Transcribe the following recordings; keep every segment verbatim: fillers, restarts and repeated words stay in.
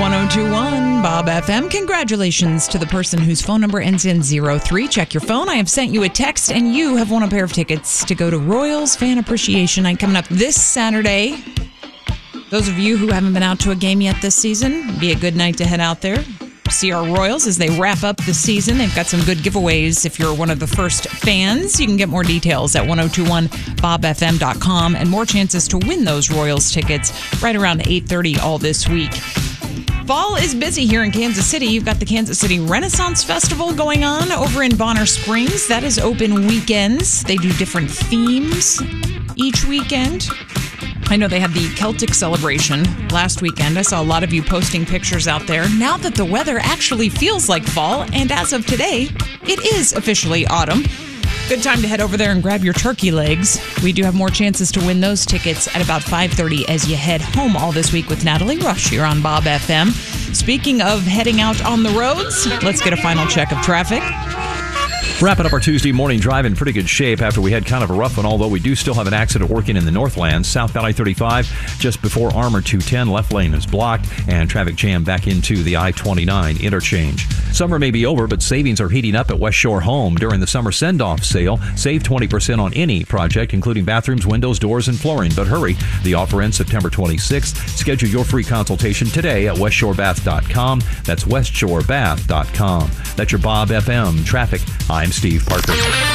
one oh two point one Bob F M. Congratulations to the person whose phone number ends in zero three. Check your phone. I have sent you a text, and you have won a pair of tickets to go to Royals Fan Appreciation Night coming up this Saturday. Those of you who haven't been out to a game yet this season, be a good night to head out there. See our Royals as they wrap up the season. They've got some good giveaways if you're one of the first fans. You can get more details at ten twenty-one bob f m dot com and more chances to win those Royals tickets right around eight thirty all this week. Fall is busy here in Kansas City. You've got the Kansas City Renaissance Festival going on over in Bonner Springs. That is open weekends. They do different themes each weekend. I know they had the Celtic celebration last weekend. I saw a lot of you posting pictures out there. Now that the weather actually feels like fall, and as of today, it is officially autumn. Good time to head over there and grab your turkey legs. We do have more chances to win those tickets at about five thirty as you head home all this week with Natalie Rush here on Bob F M. Speaking of heading out on the roads, let's get a final check of traffic. Wrapping up our Tuesday morning drive in pretty good shape after we had kind of a rough one, although we do still have an accident working in the Northlands. Southbound I thirty-five, just before Armour two ten, left lane is blocked, and traffic jam back into the I twenty-nine interchange. Summer may be over, but savings are heating up at West Shore Home during the summer send-off sale. Save twenty percent on any project, including bathrooms, windows, doors, and flooring. But hurry, the offer ends September twenty-sixth. Schedule your free consultation today at west shore bath dot com. That's west shore bath dot com. That's your Bob F M traffic. I'm Steve Parker.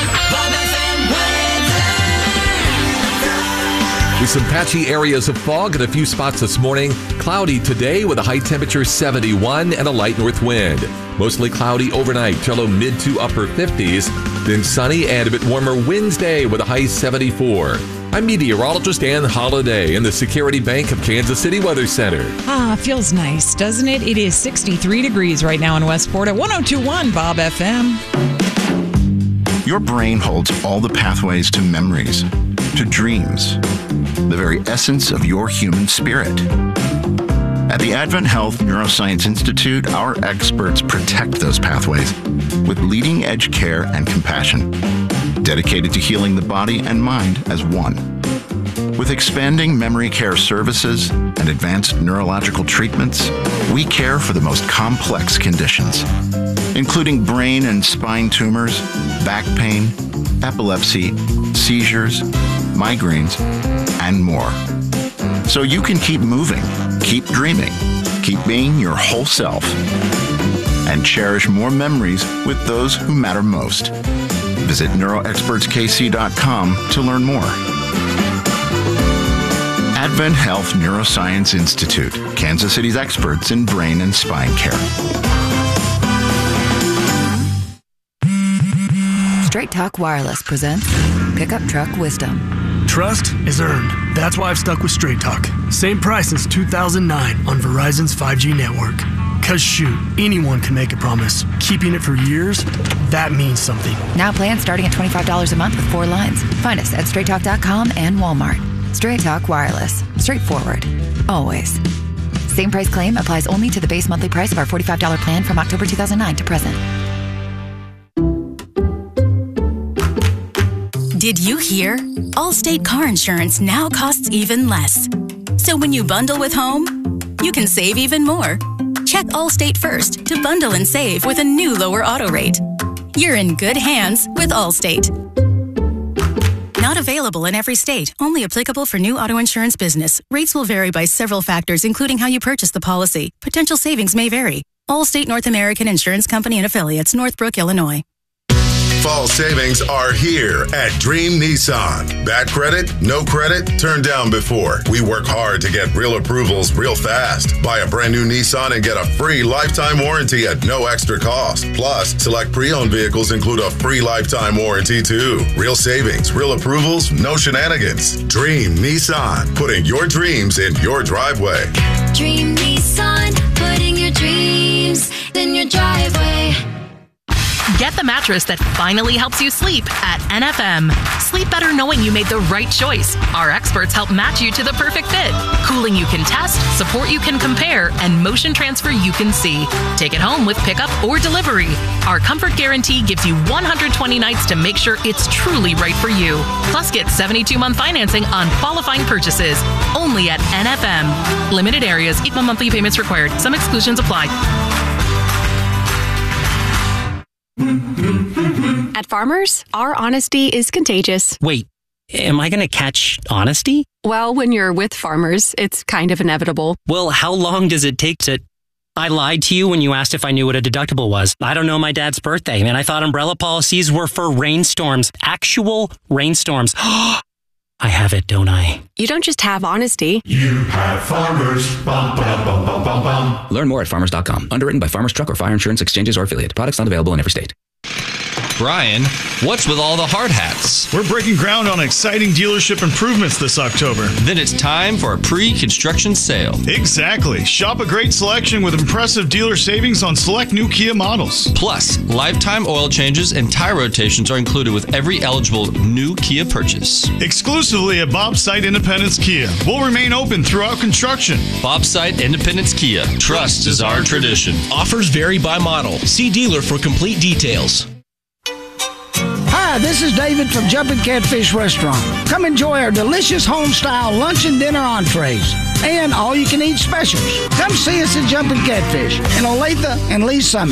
With some patchy areas of fog in a few spots this morning, cloudy today with a high temperature seventy-one and a light north wind. Mostly cloudy overnight till low mid to upper fifties. Then sunny and a bit warmer Wednesday with a high seventy-four. I'm meteorologist Ann Holiday in the Security Bank of Kansas City Weather Center. Ah, feels nice, doesn't it? It is sixty-three degrees right now in Westport at ten twenty-one Bob F M. Your brain holds all the pathways to memories, to dreams, the very essence of your human spirit. At the Advent Health Neuroscience Institute, our experts protect those pathways with leading-edge care and compassion, dedicated to healing the body and mind as one. With expanding memory care services and advanced neurological treatments, we care for the most complex conditions, including brain and spine tumors, back pain, epilepsy, seizures, migraines, and more. So you can keep moving, keep dreaming, keep being your whole self, and cherish more memories with those who matter most. Visit neuro experts k c dot com to learn more. Advent Health Neuroscience Institute, Kansas City's experts in brain and spine care. Straight Talk Wireless presents Pickup Truck Wisdom. Trust is earned. That's why I've stuck with Straight Talk. Same price since two thousand nine on Verizon's five G network. Cause shoot, anyone can make a promise. Keeping it for years, that means something. Now plans starting at twenty-five dollars a month with four lines. Find us at straight talk dot com and Walmart. Straight Talk Wireless. Straightforward. Always. Same price claim applies only to the base monthly price of our forty-five dollars plan from October two thousand nine to present. Did you hear? Allstate car insurance now costs even less. So when you bundle with home, you can save even more. Check Allstate first to bundle and save with a new lower auto rate. You're in good hands with Allstate. Not available in every state. Only applicable for new auto insurance business. Rates will vary by several factors, including how you purchase the policy. Potential savings may vary. Allstate North American Insurance Company and Affiliates, Northbrook, Illinois. Fall savings are here at Dream Nissan. Bad credit? No credit? Turned down before. We work hard to get real approvals real fast. Buy a brand new Nissan and get a free lifetime warranty at no extra cost. Plus, select pre-owned vehicles include a free lifetime warranty too. Real savings, real approvals, no shenanigans. Dream Nissan, putting your dreams in your driveway. Dream Nissan, putting your dreams in your driveway. Get the mattress that finally helps you sleep at N F M. Sleep better knowing you made the right choice. Our experts help match you to the perfect fit. Cooling you can test, support you can compare, and motion transfer you can see. Take it home with pickup or delivery. Our comfort guarantee gives you one hundred twenty nights to make sure it's truly right for you. Plus, get seventy-two month financing on qualifying purchases. Only at N F M. Limited areas, equal monthly payments required. Some exclusions apply. At Farmers, our honesty is contagious. Wait, am I going to catch honesty? Well, when you're with Farmers, it's kind of inevitable. Well, how long does it take to... I lied to you when you asked if I knew what a deductible was. I don't know my dad's birthday, and I thought umbrella policies were for rainstorms. Actual rainstorms. I have it, don't I? You don't just have honesty. You have Farmers. Bum, bum, bum, bum, bum, bum. Learn more at farmers dot com. Underwritten by Farmers Truck or Fire Insurance Exchanges or Affiliate. Products not available in every state. Brian, what's with all the hard hats? We're breaking ground on exciting dealership improvements this October. Then it's time for a pre-construction sale. Exactly. Shop a great selection with impressive dealer savings on select new Kia models. Plus, lifetime oil changes and tire rotations are included with every eligible new Kia purchase. Exclusively at Bob's Site Independence Kia. We'll remain open throughout construction. Bob's Site Independence Kia. Trust is our tradition. Offers vary by model. See dealer for complete details. Hi, this is David from Jumpin' Catfish Restaurant. Come enjoy our delicious home-style lunch and dinner entrees and all-you-can-eat specials. Come see us at Jumpin' Catfish in Olathe and Lee Summit.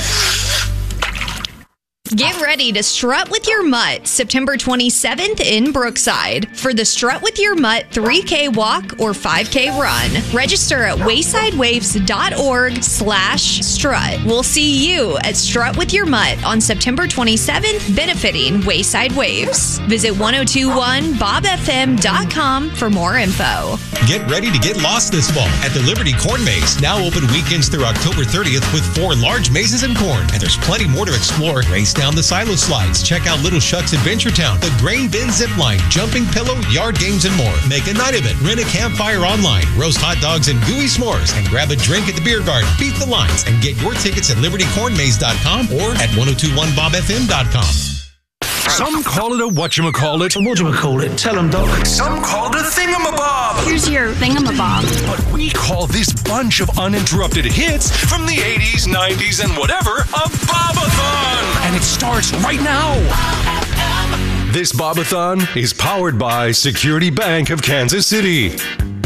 Get ready to strut with your mutt September twenty-seventh in Brookside for the Strut with Your Mutt three K walk or five K run. Register at waysidewaves.org slash strut. We'll see you at Strut with Your Mutt on September twenty-seventh, benefiting Wayside Waves. Visit ten twenty-one bob f m dot com for more info. Get ready to get lost this fall at the Liberty Corn Maze. Now open weekends through October thirtieth with four large mazes and corn. And there's plenty more to explore. Race down the silo slides. Check out Little Shucks Adventure Town, the Grain Bin Zip Line, Jumping Pillow, Yard Games, and more. Make a night of it. Rent a campfire online. Roast hot dogs and gooey s'mores. And grab a drink at the beer garden. Beat the lines and get your tickets at liberty corn maze dot com or at ten twenty-one bob f m dot com. Some call it a whatchamacallit. Whatchamacallit? Tell them, Doc. Some called it a thingamabob. Here's your thingamabob. But we call this bunch of uninterrupted hits from the eighties, nineties, and whatever a Bobathon. And it starts right now. This Bobathon is powered by Security Bank of Kansas City.